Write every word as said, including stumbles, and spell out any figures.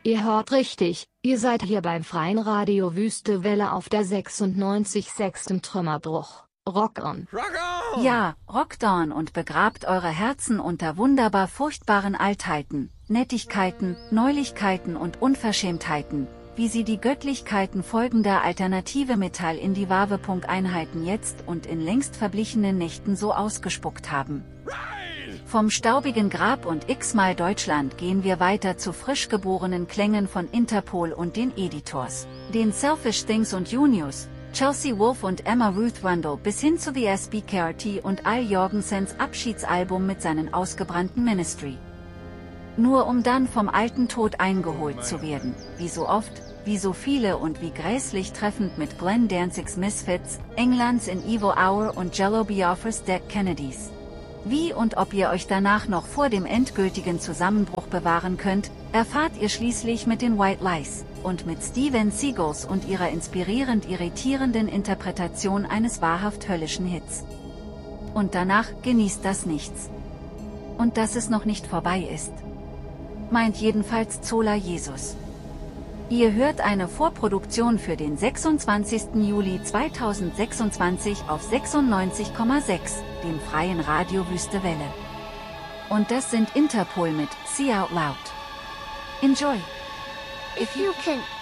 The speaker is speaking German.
Ihr hört richtig, ihr seid hier beim freien Radio Wüste Welle auf der sechsundneunzig Komma sechs im Trümmerbruch. Rock on! Rock on! Ja, rockt on und begrabt eure Herzen unter wunderbar furchtbaren Altheiten, Nettigkeiten, Neulichkeiten und Unverschämtheiten, wie sie die Göttlichkeiten folgender alternative Metall-in-die-Wave-Einheiten jetzt und in längst verblichenen Nächten so ausgespuckt haben. Vom staubigen Grab und x-mal Deutschland gehen wir weiter zu frisch geborenen Klängen von Interpol und den Editors, den Selfish Things und Junius, Chelsea Wolfe und Emma Ruth Rundle bis hin zu The S B K R T und Al Jorgensens Abschiedsalbum mit seinen ausgebrannten Ministry. Nur um dann vom alten Tod eingeholt zu werden, wie so oft, wie so viele und wie grässlich treffend mit Glenn Danzigs Misfits, Englands in Evil Hour und Jello Biafra's Dead Kennedys. Wie und ob ihr euch danach noch vor dem endgültigen Zusammenbruch bewahren könnt, erfahrt ihr schließlich mit den White Lies und mit Steven Seagulls und ihrer inspirierend irritierenden Interpretation eines wahrhaft höllischen Hits. Und danach genießt das Nichts. Und dass es noch nicht vorbei ist. Meint jedenfalls Zola Jesus. Ihr hört eine Vorproduktion für den sechsundzwanzigsten Juli zweitausendsechsundzwanzig auf sechsundneunzig Komma sechs, dem freien Radio Wüste Welle. Und das sind Interpol mit See Out Loud. Enjoy! If you can